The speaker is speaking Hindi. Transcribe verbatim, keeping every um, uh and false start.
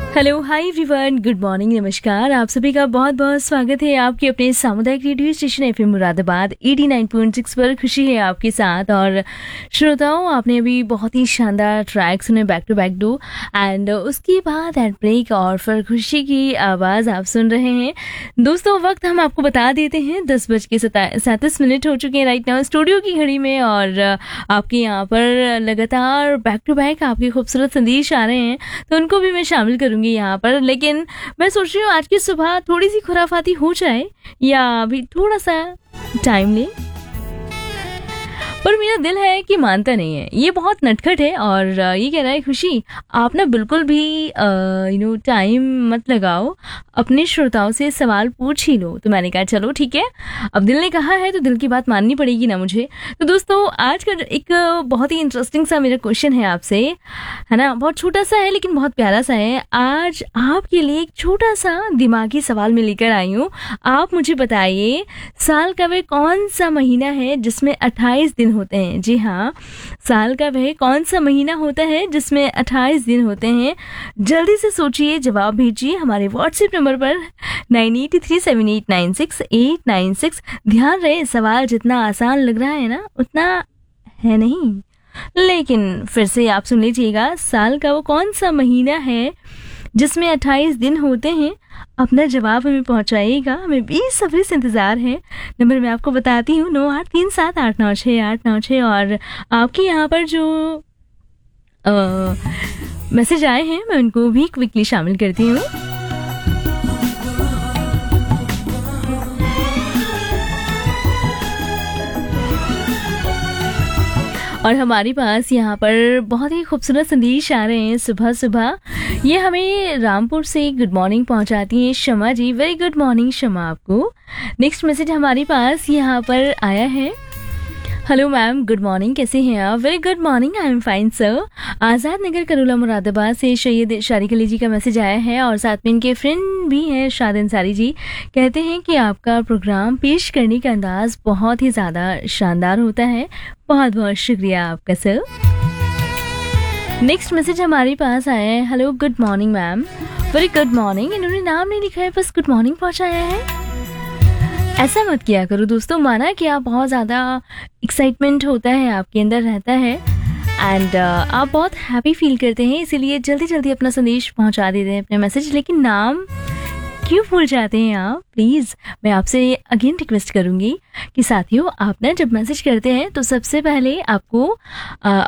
Hello, hi everyone, good morning, नमस्कार। आप सभी का बहुत बहुत स्वागत है आपके अपने सामुदायिक radio station FM Moradabad eighty nine point six पर। खुशी है आपके साथ। और श्रोताओं, आपने अभी बहुत ही शानदार ट्रैक सुने back to back do, and उसके बाद एट ब्रेक और फिर खुशी की आवाज़ आप सुन रहे हैं। दोस्तों, वक्त हम आपको बता देते हैं, दस बज के सैंतीस मिनट हो चुके हैं राइट नाउ स्टूडियो की घड़ी में। और आपके यहाँ पर लगातार बैक टू बैक आपके खूबसूरत संदेश आ रहे हैं, तो उनको भी मैं शामिल करूँगी यहाँ पर। लेकिन मैं सोच रही हूँ आज की सुबह थोड़ी सी खुराफाती हो जाए या अभी थोड़ा सा टाइम ले, पर मेरा दिल है कि मानता नहीं है। ये बहुत नटखट है और ये कह रहा है, खुशी आप ना बिल्कुल भी यू नो टाइम मत लगाओ, अपने श्रोताओं से सवाल पूछ ही लो। तो मैंने कहा चलो ठीक है, अब दिल ने कहा है तो दिल की बात माननी पड़ेगी ना मुझे। तो दोस्तों, आज का एक बहुत ही इंटरेस्टिंग सा मेरा क्वेश्चन है आपसे, है ना। बहुत छोटा सा है लेकिन बहुत प्यारा सा है। आज आपके लिए एक छोटा सा दिमागी सवाल मैं लेकर आई हूँ। आप मुझे बताइए, साल का वह कौन सा महीना है जिसमें अट्ठाईस दिन होते हैं। जी हाँ, साल का वह कौन सा महीना होता है जिसमें अट्ठाईस दिन होते हैं। जल्दी से सोचिए, जवाब भेजिए हमारे व्हाट्सएप नंबर पर nine eight three seven eight nine six eight nine six. ध्यान रहे, सवाल जितना आसान लग रहा है ना उतना है नहीं, लेकिन फिर से आप सुन लीजिएगा। साल का वो कौन सा महीना है जिसमें अट्ठाईस दिन होते हैं। अपना जवाब हमें पहुंचाइएगा, हमें बेसब्री से इंतज़ार है। नंबर मैं आपको बताती हूँ, नौ आठ तीन सात आठ नौ छः आठ नौ छः। और आपके यहाँ पर जो मैसेज आए हैं मैं उनको भी क्विकली शामिल करती हूँ। और हमारे पास यहाँ पर बहुत ही खूबसूरत संदेश आ रहे हैं सुबह सुबह। ये हमें रामपुर से गुड मॉर्निंग पहुँचाती हैं शमा जी। वेरी गुड मॉर्निंग शमा आपको। नेक्स्ट मैसेज हमारे पास यहाँ पर आया है। हेलो मैम, गुड मॉर्निंग, कैसे हैं आप? Very good morning, I am fine sir. Azad Nagar Corolla Moradabad से सैयद शारिक अली जी का मैसेज आया है और साथ में इनके फ्रेंड भी हैं शाद अंसारी जी। कहते हैं कि आपका प्रोग्राम पेश करने का अंदाज बहुत ही ज़्यादा शानदार होता है। बहुत बहुत शुक्रिया आपका सर। नेक्स्ट मैसेज हमारे पास आया है। Hello, good morning ma'am. Very good morning. इन्होंने नाम नहीं लिखा है, बस गुड मॉर्निंग पहुँचाया है। ऐसा मत किया करो दोस्तों, माना कि आप बहुत ज़्यादा एक्साइटमेंट होता है आपके अंदर रहता है एंड uh, आप बहुत हैप्पी फील करते हैं, इसीलिए जल्दी जल्दी अपना संदेश पहुंचा देते हैं, अपने मैसेज, लेकिन नाम क्यों भूल जाते हैं आप? प्लीज़ मैं आपसे अगेन रिक्वेस्ट करूंगी कि साथियों, आप ना जब मैसेज करते हैं तो सबसे पहले आपको uh,